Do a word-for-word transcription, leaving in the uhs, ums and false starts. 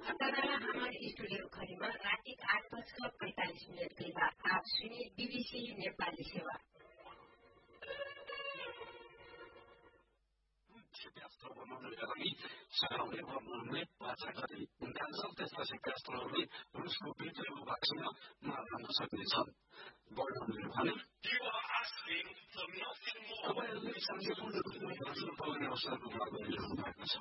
खतरा हमारे स्टूडियो खरीमा राति आठ बजकर पैंतालीस मिनट के बाद आप सुनिए बीबीसी नेपाली सेवा। व्यस्त बनाउनका लागि सघाउने बमहरूले वाचा गरे उनका त्यसपछि क्यास्ट्रोले रुसको भित्री भूभागसँग मार गर्न सक्नेछन्। वर्णनले भने तपाईँहरूले शान्तिपूर्ण रूपमा बाँच्न पाउने अवसरको माग गरिरहनु भएको छ।